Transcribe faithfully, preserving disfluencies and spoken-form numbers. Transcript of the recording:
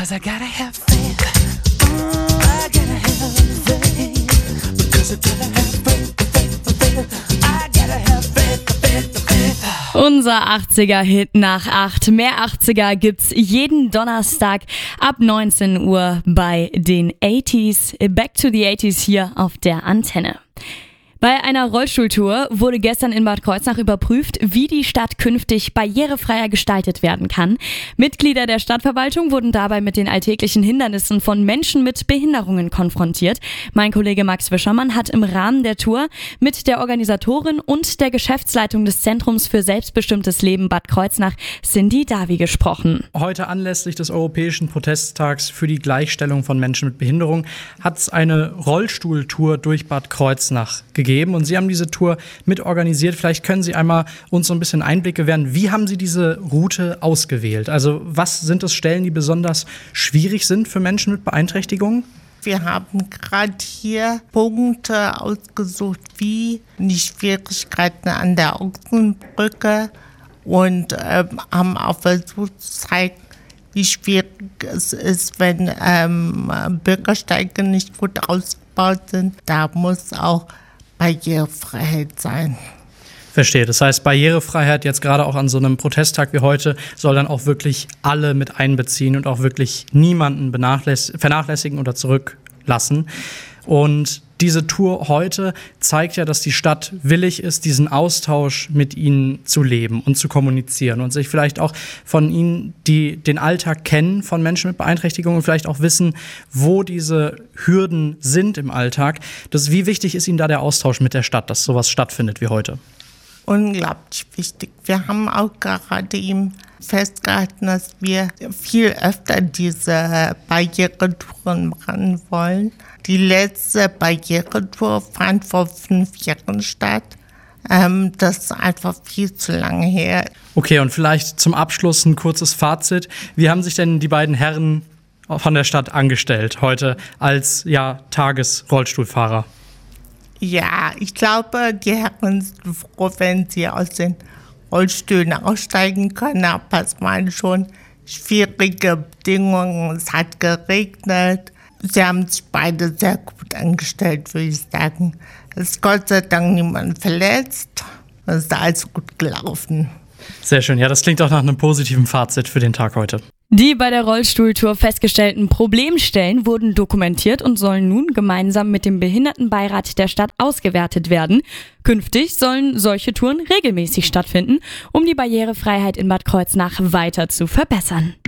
'cause I gotta have faith. Mm, I gotta have faith, because I gotta have faith, faith, faith. I gotta have faith, faith, faith. Unser achtziger-Hit nach acht. Mehr achtziger gibt's jeden Donnerstag ab neunzehn Uhr bei den achtziger. Back to the achtziger hier auf der Antenne. Bei einer Rollstuhltour wurde gestern in Bad Kreuznach überprüft, wie die Stadt künftig barrierefreier gestaltet werden kann. Mitglieder der Stadtverwaltung wurden dabei mit den alltäglichen Hindernissen von Menschen mit Behinderungen konfrontiert. Mein Kollege Max Wischermann hat im Rahmen der Tour mit der Organisatorin und der Geschäftsleitung des Zentrums für selbstbestimmtes Leben Bad Kreuznach, Cindy Davi, gesprochen. Heute anlässlich des Europäischen Protesttags für die Gleichstellung von Menschen mit Behinderung hat es eine Rollstuhltour durch Bad Kreuznach gegeben. Und Sie haben diese Tour mit organisiert. Vielleicht können Sie einmal uns so ein bisschen Einblick gewähren. Wie haben Sie diese Route ausgewählt? Also was sind es Stellen, die besonders schwierig sind für Menschen mit Beeinträchtigungen? Wir haben gerade hier Punkte ausgesucht, wie die Schwierigkeiten an der Ochsenbrücke und ähm, haben auch versucht zu zeigen, wie schwierig es ist, wenn ähm, Bürgersteige nicht gut ausgebaut sind. Da muss auch Barrierefreiheit sein. Verstehe. Das heißt, Barrierefreiheit jetzt gerade auch an so einem Protesttag wie heute soll dann auch wirklich alle mit einbeziehen und auch wirklich niemanden vernachlässigen oder zurücklassen. Und diese Tour heute zeigt ja, dass die Stadt willig ist, diesen Austausch mit ihnen zu leben und zu kommunizieren und sich vielleicht auch von ihnen, die den Alltag kennen von Menschen mit Beeinträchtigungen, vielleicht auch wissen, wo diese Hürden sind im Alltag. Das, wie wichtig ist Ihnen da der Austausch mit der Stadt, dass sowas stattfindet wie heute? Unglaublich wichtig. Wir haben auch gerade eben festgehalten, dass wir viel öfter diese Barrieretouren machen wollen. Die letzte Barrieretour fand vor fünf Jahren statt. Ähm, das ist einfach viel zu lange her. Okay, und vielleicht zum Abschluss ein kurzes Fazit. Wie haben sich denn die beiden Herren von der Stadt angestellt heute als ja, Tagesrollstuhlfahrer? Ja, ich glaube, die Herren sind froh, wenn sie aus den Rollstühlen aussteigen können. Aber es waren schon schwierige Bedingungen. Es hat geregnet. Sie haben sich beide sehr gut angestellt, würde ich sagen. Es ist Gott sei Dank niemand verletzt. Es ist alles gut gelaufen. Sehr schön. Ja, das klingt auch nach einem positiven Fazit für den Tag heute. Die bei der Rollstuhltour festgestellten Problemstellen wurden dokumentiert und sollen nun gemeinsam mit dem Behindertenbeirat der Stadt ausgewertet werden. Künftig sollen solche Touren regelmäßig stattfinden, um die Barrierefreiheit in Bad Kreuznach weiter zu verbessern.